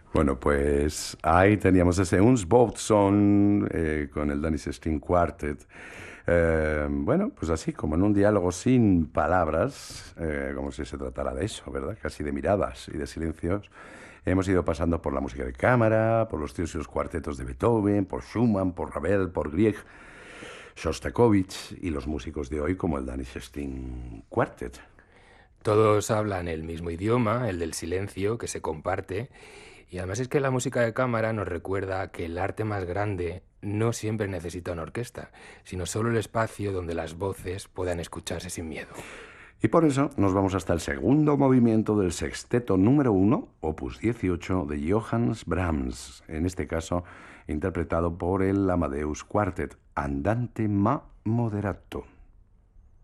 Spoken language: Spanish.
Bueno, pues ahí teníamos ese Uns Boatson con el Danish String Quartet. Bueno, pues así, como en un diálogo sin palabras, como si se tratara de eso, ¿verdad? Casi de miradas y de silencios. Hemos ido pasando por la música de cámara, por los trios y los cuartetos de Beethoven, por Schumann, por Ravel, por Grieg, Shostakovich y los músicos de hoy como el Danish String Quartet. Todos hablan el mismo idioma, el del silencio, que se comparte, y además es que la música de cámara nos recuerda que el arte más grande no siempre necesita una orquesta, sino solo el espacio donde las voces puedan escucharse sin miedo. Y por eso nos vamos hasta el segundo movimiento del sexteto número uno, opus 18 de Johannes Brahms, en este caso interpretado por el Amadeus Quartet, Andante ma moderato.